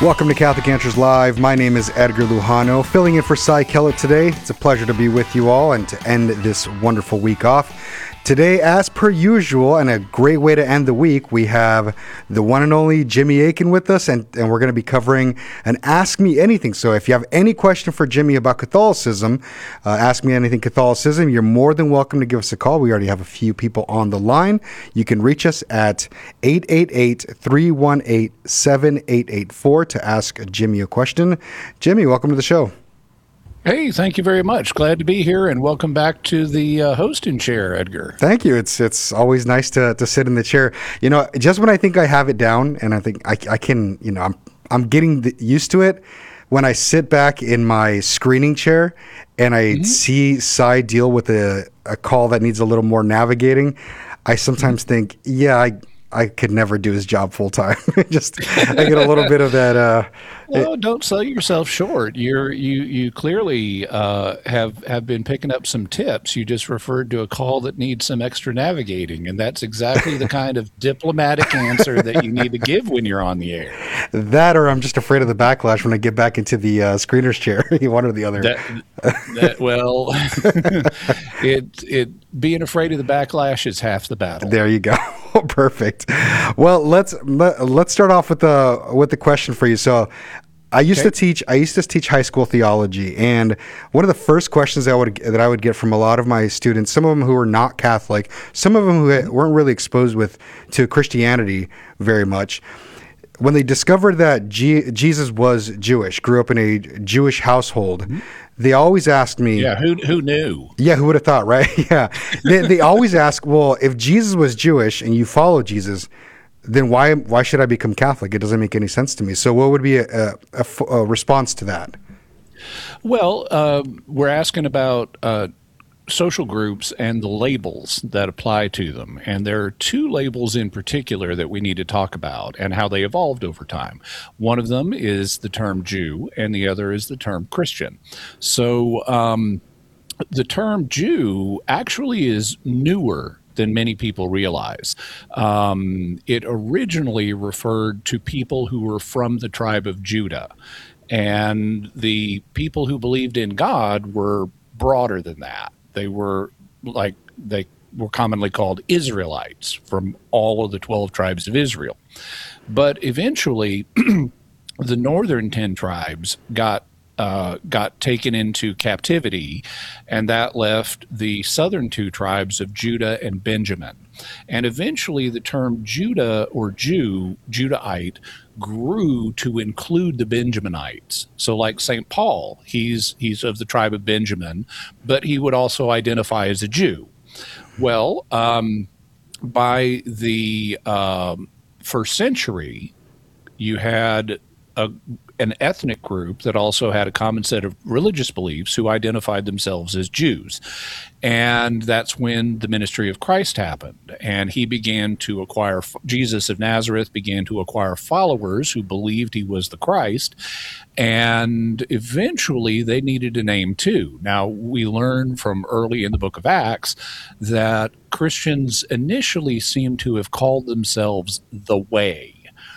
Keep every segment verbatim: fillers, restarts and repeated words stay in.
Welcome to Catholic Answers Live. My name is Edgar Lujano, filling in for Cy Kellett today. It's a pleasure to be with you all and to end this wonderful week off. Today, as per usual, and a great way to end the week, we have the one and only Jimmy Akin with us, and, and we're going to be covering an Ask Me Anything. So if you have any question for Jimmy about Catholicism, uh, Ask Me Anything Catholicism, you're more than welcome to give us a call. We already have a few people on the line. You can reach us at eight eight eight, three one eight, seven eight eight four to ask Jimmy a question. Jimmy, welcome to the show. Hey, thank you very much. Glad to be here, and welcome back to the uh, hosting chair, Edgar. Thank you. It's it's always nice to to sit in the chair. You know, just when I think I have it down, and I think I, I can, you know, I'm I'm getting the, used to it. When I sit back in my screening chair and I mm-hmm. see Cy deal with a, a call that needs a little more navigating, I sometimes mm-hmm. think, yeah, I I could never do his job full time. Just I get a little bit of that. Uh, Well, it, don't sell yourself short. You're you you clearly uh, have have been picking up some tips. You just referred to a call that needs some extra navigating, and that's exactly the kind of diplomatic answer that you need to give when you're on the air. That, or I'm just afraid of the backlash when I get back into the uh, screener's chair. One or the other. That, that, well, it it being afraid of the backlash is half the battle. There you go. Perfect. Well, let's let, let's start off with the with the question for you. So, I used Okay. to teach. I used to teach high school theology, and one of the first questions that I would that I would get from a lot of my students, some of them who were not Catholic, some of them who weren't really exposed with to Christianity very much, when they discovered that G- Jesus was Jewish, grew up in a Jewish household. Mm-hmm. They always asked me, Yeah, who who knew? Yeah, who would have thought, right? Yeah. They, they always ask, well, if Jesus was Jewish and you follow Jesus, then why why should I become Catholic? It doesn't make any sense to me. So what would be a, a, a, a response to that? Well, uh, we're asking about uh, social groups and the labels that apply to them. And there are two labels in particular that we need to talk about and how they evolved over time. One of them is the term Jew, and the other is the term Christian. So um, the term Jew actually is newer than many people realize. Um, it originally referred to people who were from the tribe of Judah. And the people who believed in God were broader than that. They were like, they were commonly called Israelites from all of the twelve tribes of Israel. But eventually, the northern ten tribes got uh, got taken into captivity, and that left the southern two tribes of Judah and Benjamin. And eventually, the term Judah or Jew, Judahite, grew to include the Benjaminites. So like Saint Paul, he's he's of the tribe of Benjamin, but he would also identify as a Jew. Well, um, by the um, first century, you had a, an ethnic group that also had a common set of religious beliefs who identified themselves as Jews. And that's when the ministry of Christ happened. And he began to acquire, Jesus of Nazareth began to acquire followers who believed he was the Christ. And eventually they needed a name too. Now, we learn from early in the book of Acts that Christians initially seem to have called themselves the Way.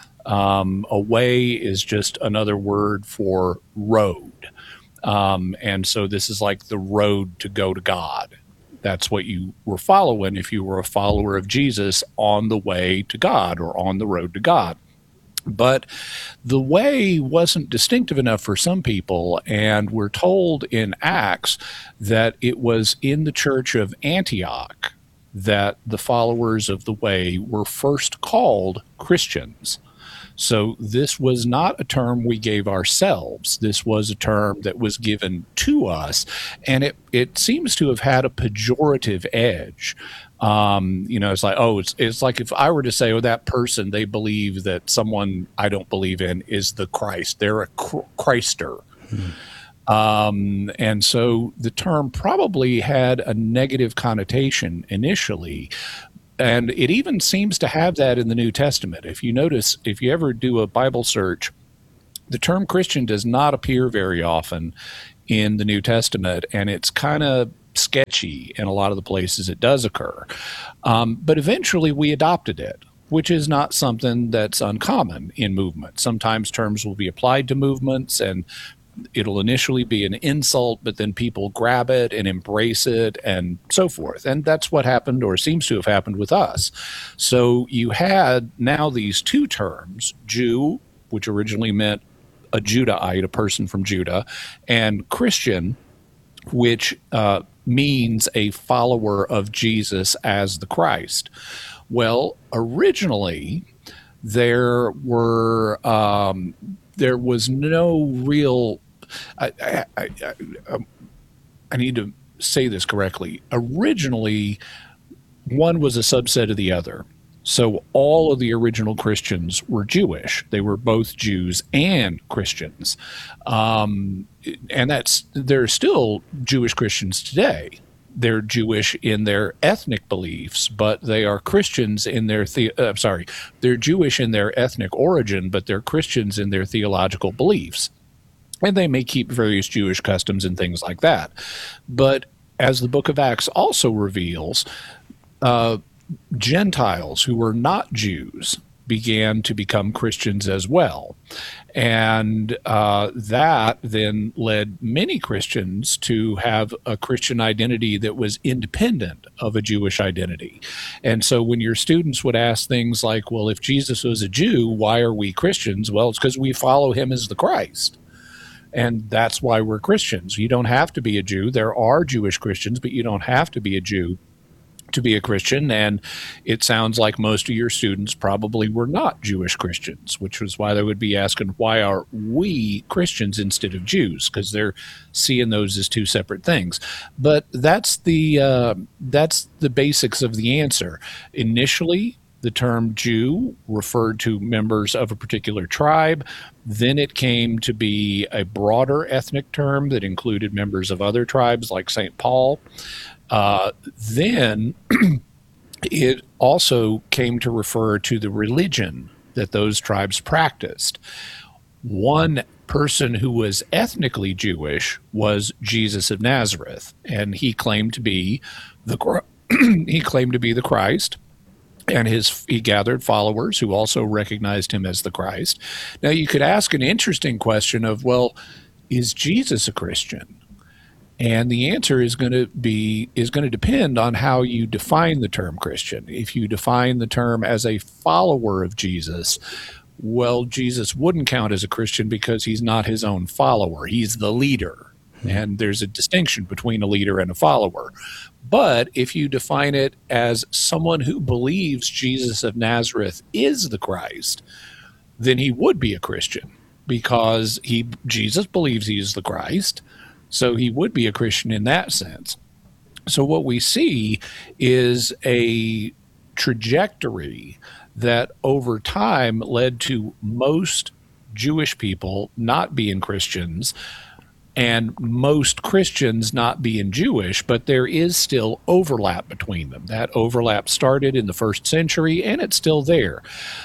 Um, a way is just another word for road. Um, and so this is like the road to go to God. That's what you were following if you were a follower of Jesus on the way to God or on the road to God. But the way wasn't distinctive enough for some people, and we're told in Acts that it was in the church of Antioch that the followers of the way were first called Christians. So this was not a term we gave ourselves. This was a term that was given to us, and it, it seems to have had a pejorative edge. Um, you know, it's like, oh, it's it's like if I were to say, oh, that person, they believe that someone I don't believe in is the Christ. They're a Christer. Hmm. Um, and so the term probably had a negative connotation initially. And it even seems to have that in the New Testament. If you notice, if you ever do a Bible search, the term Christian does not appear very often in the New Testament, and it's kind of sketchy in a lot of the places it does occur. Um, but eventually we adopted it. which is not something that's uncommon in movement. Sometimes terms will be applied to movements and it'll initially be an insult, but then people grab it and embrace it and so forth. And that's what happened, or seems to have happened, with us. So you had now these two terms, Jew, which originally meant a Judahite, a person from Judah, and Christian, which uh, means a follower of Jesus as the Christ. Well, originally, there were um, there was no real. I, I, I, I, I need to say this correctly. Originally, one was a subset of the other. So all of the original Christians were Jewish. They were both Jews and Christians. Um, and that's there are still Jewish Christians today. They're Jewish in their ethnic beliefs, but they are Christians in their the uh, sorry, they're Jewish in their ethnic origin, but they're Christians in their theological beliefs. And they may keep various Jewish customs and things like that. But as the book of Acts also reveals, uh, Gentiles who were not Jews began to become Christians as well. And uh, that then led many Christians to have a Christian identity that was independent of a Jewish identity. And so when your students would ask things like, well, if Jesus was a Jew, why are we Christians? Well, it's because we follow him as the Christ. And that's why we're Christians. You don't have to be a Jew. There are Jewish Christians, but you don't have to be a Jew to be a Christian. And it sounds like most of your students probably were not Jewish Christians, which was why they would be asking, why are we Christians instead of Jews? Because they're seeing those as two separate things. But that's the uh, that's the basics of the answer. Initially, the term Jew referred to members of a particular tribe. Then it came to be a broader ethnic term that included members of other tribes like Saint Paul. Uh, then it also came to refer to the religion that those tribes practiced. One person who was ethnically Jewish was Jesus of Nazareth, and he claimed to be the he claimed to be the Christ. And his he gathered followers who also recognized him as the Christ. Now, you could ask an interesting question of, well, is Jesus a Christian? And the answer is going to be is going to depend on how you define the term Christian. If you define the term as a follower of Jesus, well, Jesus wouldn't count as a Christian because he's not his own follower. He's the leader. And there's a distinction between a leader and a follower. But if you define it as someone who believes Jesus of Nazareth is the Christ, then he would be a Christian because he Jesus believes he is the Christ. So he would be a Christian in that sense. So what we see is a trajectory that over time led to most Jewish people not being Christians and most Christians not being Jewish, but there is still overlap between them. That overlap started in the first century, and it's still there.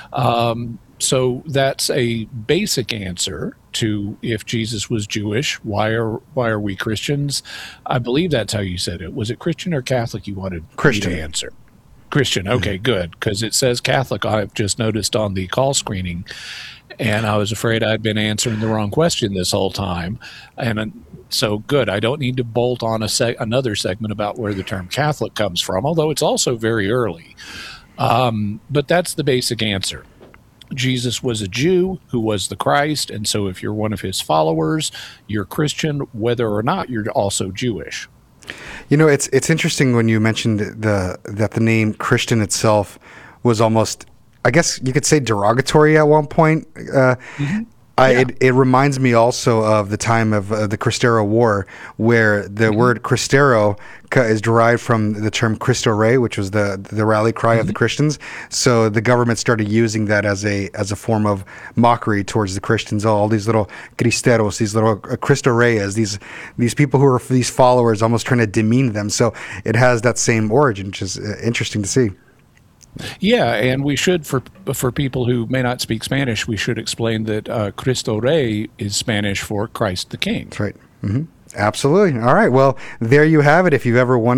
Um, so that's a basic answer to if Jesus was Jewish, why are why are we Christians? I believe that's how you said it. Was it Christian or Catholic you wanted Christian me to answer? Christian. Okay, mm-hmm. Good, because it says Catholic. I've just noticed on the call screening. And I was afraid I'd been answering the wrong question this whole time. And so good. I don't need to bolt on a seg- another segment about where the term Catholic comes from, although it's also very early. Um, but that's the basic answer. Jesus was a Jew who was the Christ. And so if you're one of his followers, you're Christian, whether or not you're also Jewish. You know, it's it's interesting when you mentioned the that the name Christian itself was almost, I guess you could say, derogatory at one point. Uh, mm-hmm. I, yeah. it, it reminds me also of the time of uh, the Cristero War, where the mm-hmm. word Cristero is derived from the term Cristo Rey, which was the the rally cry mm-hmm. of the Christians. So the government started using that as a as a form of mockery towards the Christians. Oh, all these little Cristeros, these little uh, Cristo Reyes, these these people who are these followers, almost trying to demean them. So it has that same origin, which is uh, interesting to see. Yeah, and we should, for for people who may not speak Spanish, we should explain that uh, Cristo Rey is Spanish for Christ the King. That's right. Mm-hmm. Absolutely. All right. Well, there you have it. If you've ever wondered